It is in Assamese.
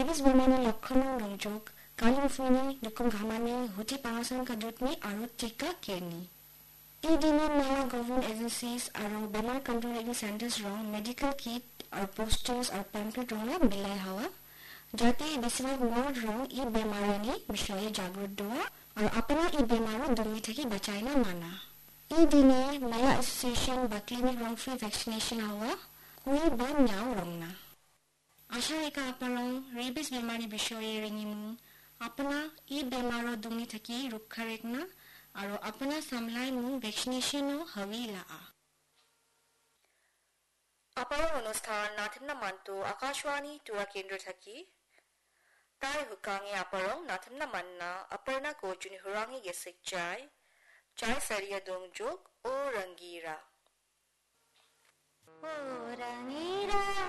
Rabies bemarni lক্ষণৰ ৰংযোগ কালিমফুনি দুকুম ঘামানি হুটি পাহাসন কাদুতনি আৰু টিকা কেনি এই দিনত নালা গভৰ্ণমেণ্ট এজেন্সিজ আৰু বেমাৰ কণ্ট্ৰল চেণ্টাৰ্ছ ৰং মেডিকেল কিট আৰু পোষ্টাৰ্ছ আৰু পেম্পলেট ৰং বিলাই হওয়া যাতে বেছিভাগ ওয়ার্ড রং এই বেমারানি বিষয়ে জাগ্রত দেওয়া আর আপনার এই বেমারও দমি থেকে বাঁচাই না মানা এই দিনে নয়া অ্যাসোসিয়েশন বা ক্লিনিক রং ফ্রি ভ্যাকসিনেশন হওয়া কুই বা নিয়াও রং না আশা রেখা আপনার রেবিস বেমারি বিষয়ে রেঙিমু আপনা এই বেমারও দমি থেকে রক্ষা রেখনা আর আপনা সামলাই মু ভ্যাকসিনেশনও হবি লা আপাৰৰ অনুষ্ঠান নাথিমনা মানটো আকাশবাণী তুৰা কেন্দ্ৰ থাকি তাই হুকাঙে aparong nathimna manna aparna ko juni hurangi gesik chai saria dongjuk o rangira